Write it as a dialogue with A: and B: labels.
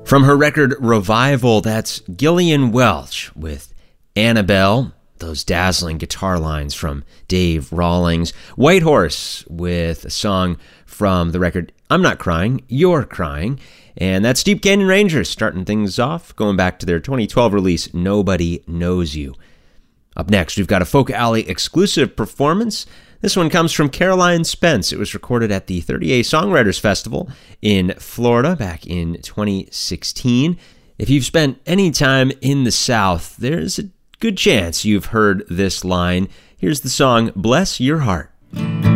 A: From her record Revival, that's Gillian Welch with Annabelle, those dazzling guitar lines from Dave Rawlings. White Horse with a song from the record I'm Not Crying, You're Crying. And that's Steep Canyon Rangers starting things off, going back to their 2012 release, Nobody Knows You. Up next, we've got a Folk Alley exclusive performance. This one comes from Caroline Spence. It was recorded at the 30A Songwriters Festival in Florida back in 2016. If you've spent any time in the South, there's a good chance you've heard this line. Here's the song, Bless Your Heart.